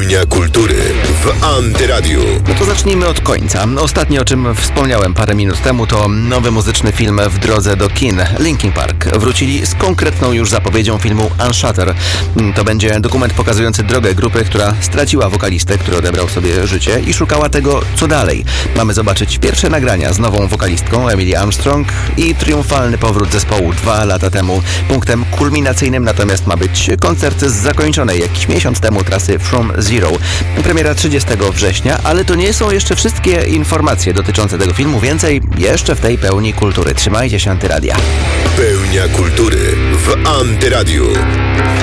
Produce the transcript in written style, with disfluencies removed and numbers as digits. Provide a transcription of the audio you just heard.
Pełnia kultury w Antyradiu. No to zacznijmy od końca. Ostatnie, o czym wspomniałem parę minut temu, to nowy muzyczny film w drodze do kin. Linkin Park wrócili z konkretną już zapowiedzią filmu Unshatter. To będzie dokument pokazujący drogę grupy, która straciła wokalistę, który odebrał sobie życie i szukała tego, co dalej. Mamy zobaczyć pierwsze nagrania z nową wokalistką Emily Armstrong i triumfalny powrót zespołu 2 lata temu. Punktem kulminacyjnym natomiast ma być koncert z zakończonej jakiś miesiąc temu trasy From Zero. Premiera 30 września, ale to nie są jeszcze wszystkie informacje dotyczące tego filmu. Więcej jeszcze w tej pełni kultury. Trzymajcie się, Antyradia. Pełnia kultury w Antyradiu.